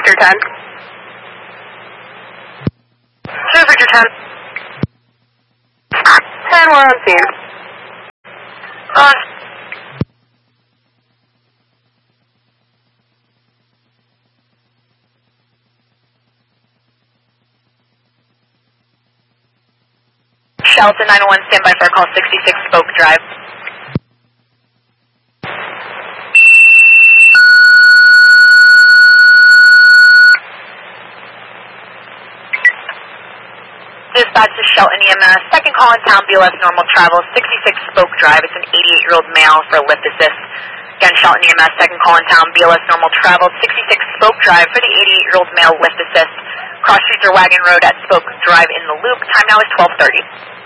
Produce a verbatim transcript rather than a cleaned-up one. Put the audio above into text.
Victor ten. two Victor ten. ten, we're on scene. Uh, Shelton nine one one, standby for call sixty-six Spoke Drive. Dispatch to Shelton E M S, second call in town, B L S normal travel, sixty-six Spoke Drive. It's an eighty-eight-year-old male for lift assist. Again, Shelton E M S, second call in town, B L S normal travel, sixty-six Spoke Drive for the eighty-eight-year-old male lift assist. Cross streets or Wagon Road at Spoke Drive in the loop. Time now is twelve thirty.